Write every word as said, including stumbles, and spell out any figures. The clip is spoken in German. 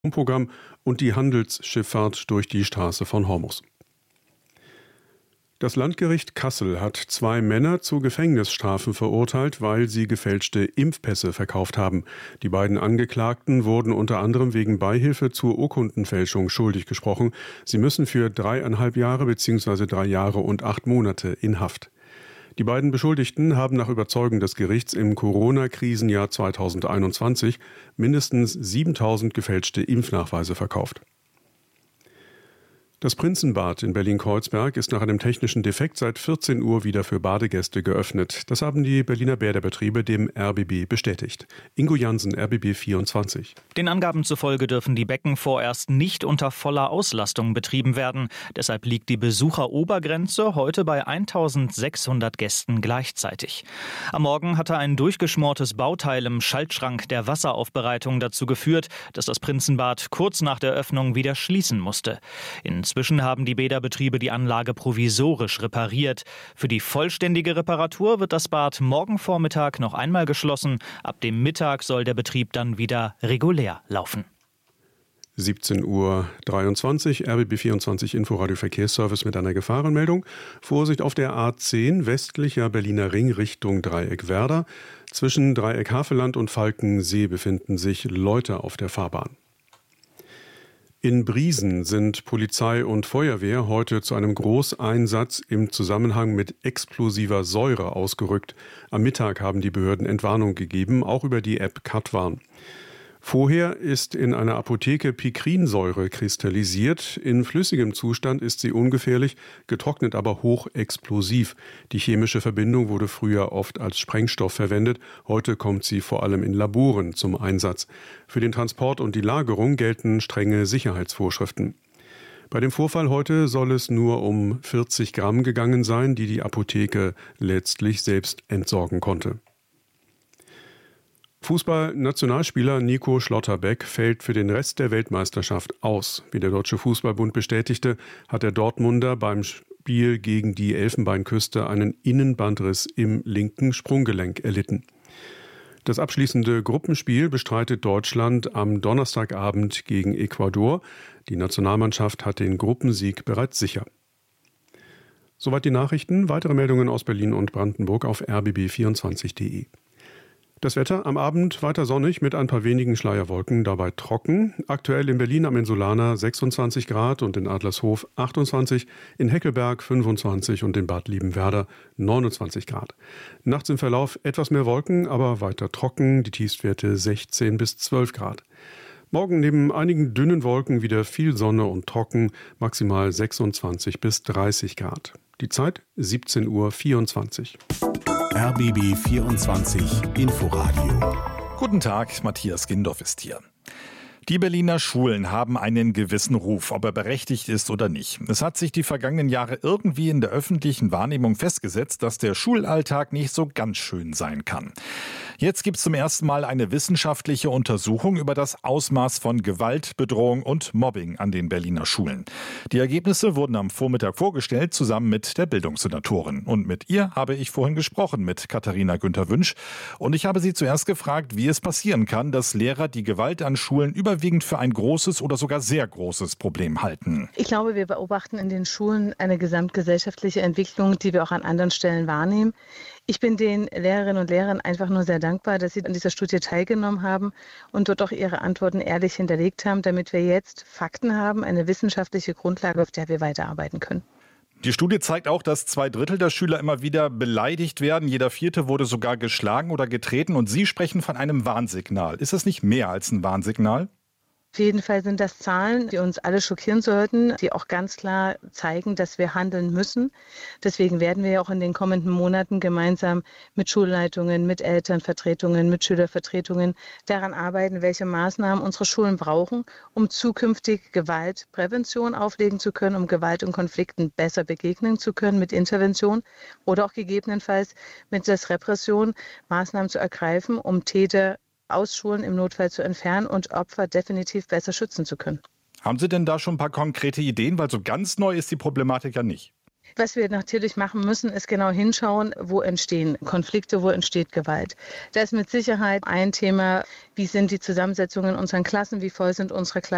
Programm und die Handelsschifffahrt durch die Straße von Hormuz. Das Landgericht Kassel hat zwei Männer zu Gefängnisstrafen verurteilt, weil sie gefälschte Impfpässe verkauft haben. Die beiden Angeklagten wurden unter anderem wegen Beihilfe zur Urkundenfälschung schuldig gesprochen. Sie müssen für dreieinhalb Jahre bzw. drei Jahre und acht Monate in Haft. Die beiden Beschuldigten haben nach Überzeugung des Gerichts im Corona-Krisenjahr zweitausendeinundzwanzig mindestens siebentausend gefälschte Impfnachweise verkauft. Das Prinzenbad in Berlin-Kreuzberg ist nach einem technischen Defekt seit vierzehn Uhr wieder für Badegäste geöffnet. Das haben die Berliner Bäderbetriebe dem R B B bestätigt. Ingo Jansen, R B B vierundzwanzig. Den Angaben zufolge dürfen die Becken vorerst nicht unter voller Auslastung betrieben werden. Deshalb liegt die Besucherobergrenze heute bei eintausendsechshundert Gästen gleichzeitig. Am Morgen hatte ein durchgeschmortes Bauteil im Schaltschrank der Wasseraufbereitung dazu geführt, dass das Prinzenbad kurz nach der Öffnung wieder schließen musste. Inzwischen haben die Bäderbetriebe die Anlage provisorisch repariert. Für die vollständige Reparatur wird das Bad morgen Vormittag noch einmal geschlossen. Ab dem Mittag soll der Betrieb dann wieder regulär laufen. siebzehn Uhr dreiundzwanzig, R B B vierundzwanzig Inforadio Verkehrsservice mit einer Gefahrenmeldung. Vorsicht auf der A zehn, westlicher Berliner Ring Richtung Dreieck-Werder. Zwischen Dreieck-Havelland und Falkensee befinden sich Leute auf der Fahrbahn. In Briesen sind Polizei und Feuerwehr heute zu einem Großeinsatz im Zusammenhang mit explosiver Säure ausgerückt. Am Mittag haben die Behörden Entwarnung gegeben, auch über die App Katwarn. Vorher ist in einer Apotheke Pikrinsäure kristallisiert. In flüssigem Zustand ist sie ungefährlich, getrocknet aber hochexplosiv. Die chemische Verbindung wurde früher oft als Sprengstoff verwendet. Heute kommt sie vor allem in Laboren zum Einsatz. Für den Transport und die Lagerung gelten strenge Sicherheitsvorschriften. Bei dem Vorfall heute soll es nur um vierzig Gramm gegangen sein, die die Apotheke letztlich selbst entsorgen konnte. Fußball-Nationalspieler Nico Schlotterbeck fällt für den Rest der Weltmeisterschaft aus. Wie der Deutsche Fußballbund bestätigte, hat der Dortmunder beim Spiel gegen die Elfenbeinküste einen Innenbandriss im linken Sprunggelenk erlitten. Das abschließende Gruppenspiel bestreitet Deutschland am Donnerstagabend gegen Ecuador. Die Nationalmannschaft hat den Gruppensieg bereits sicher. Soweit die Nachrichten. Weitere Meldungen aus Berlin und Brandenburg auf r b b vierundzwanzig punkt de. Das Wetter am Abend weiter sonnig mit ein paar wenigen Schleierwolken, dabei trocken. Aktuell in Berlin am Insulaner sechsundzwanzig Grad und in Adlershof achtundzwanzig, in Heckelberg fünfundzwanzig und in Bad Liebenwerder neunundzwanzig Grad. Nachts im Verlauf etwas mehr Wolken, aber weiter trocken, die Tiefstwerte sechzehn bis zwölf Grad. Morgen neben einigen dünnen Wolken wieder viel Sonne und trocken, maximal sechsundzwanzig bis dreißig Grad. Die Zeit siebzehn Uhr vierundzwanzig. R B B vierundzwanzig Inforadio. Guten Tag, Matthias Gindorf ist hier. Die Berliner Schulen haben einen gewissen Ruf, ob er berechtigt ist oder nicht. Es hat sich die vergangenen Jahre irgendwie in der öffentlichen Wahrnehmung festgesetzt, dass der Schulalltag nicht so ganz schön sein kann. Jetzt gibt es zum ersten Mal eine wissenschaftliche Untersuchung über das Ausmaß von Gewalt, Bedrohung und Mobbing an den Berliner Schulen. Die Ergebnisse wurden am Vormittag vorgestellt, zusammen mit der Bildungssenatorin. Und mit ihr habe ich vorhin gesprochen, mit Katharina Günther-Wünsch. Und ich habe sie zuerst gefragt, wie es passieren kann, dass Lehrer die Gewalt an Schulen überwiegend für ein großes oder sogar sehr großes Problem halten. Ich glaube, wir beobachten in den Schulen eine gesamtgesellschaftliche Entwicklung, die wir auch an anderen Stellen wahrnehmen. Ich bin den Lehrerinnen und Lehrern einfach nur sehr dankbar, dass sie an dieser Studie teilgenommen haben und dort auch ihre Antworten ehrlich hinterlegt haben, damit wir jetzt Fakten haben, eine wissenschaftliche Grundlage, auf der wir weiterarbeiten können. Die Studie zeigt auch, dass zwei Drittel der Schüler immer wieder beleidigt werden. Jeder Vierte wurde sogar geschlagen oder getreten. Und Sie sprechen von einem Warnsignal. Ist das nicht mehr als ein Warnsignal? Auf jeden Fall sind das Zahlen, die uns alle schockieren sollten, die auch ganz klar zeigen, dass wir handeln müssen. Deswegen werden wir ja auch in den kommenden Monaten gemeinsam mit Schulleitungen, mit Elternvertretungen, mit Schülervertretungen daran arbeiten, welche Maßnahmen unsere Schulen brauchen, um zukünftig Gewaltprävention auflegen zu können, um Gewalt und Konflikten besser begegnen zu können mit Intervention oder auch gegebenenfalls mit der Repression Maßnahmen zu ergreifen, um Täter aus Schulen im Notfall zu entfernen und Opfer definitiv besser schützen zu können. Haben Sie denn da schon ein paar konkrete Ideen? Weil so ganz neu ist die Problematik ja nicht. Was wir natürlich machen müssen, ist genau hinschauen, wo entstehen Konflikte, wo entsteht Gewalt. Da ist mit Sicherheit ein Thema, wie sind die Zusammensetzungen in unseren Klassen, wie voll sind unsere Klassen.